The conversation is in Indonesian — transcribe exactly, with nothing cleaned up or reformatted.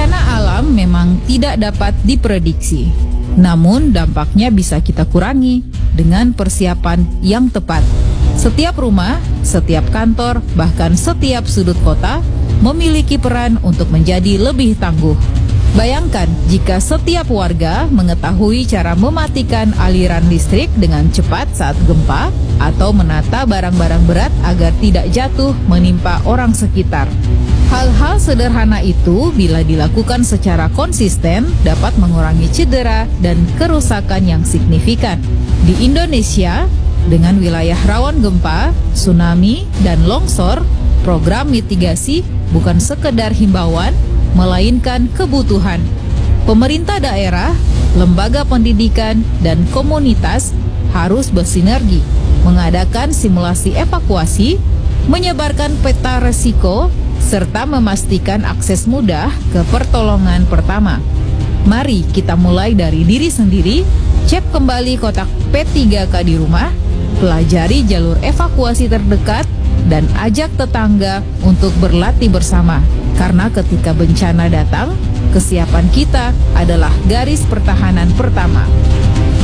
Bencana alam memang tidak dapat diprediksi, namun dampaknya bisa kita kurangi dengan persiapan yang tepat. Setiap rumah, setiap kantor, bahkan setiap sudut kota memiliki peran untuk menjadi lebih tangguh. Bayangkan jika setiap warga mengetahui cara mematikan aliran listrik dengan cepat saat gempa atau menata barang-barang berat agar tidak jatuh menimpa orang sekitar. Hal-hal sederhana itu bila dilakukan secara konsisten dapat mengurangi cedera dan kerusakan yang signifikan. Di Indonesia, dengan wilayah rawan gempa, tsunami, dan longsor, program mitigasi bukan sekedar himbauan, melainkan kebutuhan. Pemerintah daerah, lembaga pendidikan, dan komunitas harus bersinergi, mengadakan simulasi evakuasi, menyebarkan peta resiko, serta memastikan akses mudah ke pertolongan pertama. Mari kita mulai dari diri sendiri, cek kembali kotak P tiga K di rumah, pelajari jalur evakuasi terdekat, dan ajak tetangga untuk berlatih bersama. Karena ketika bencana datang, kesiapan kita adalah garis pertahanan pertama.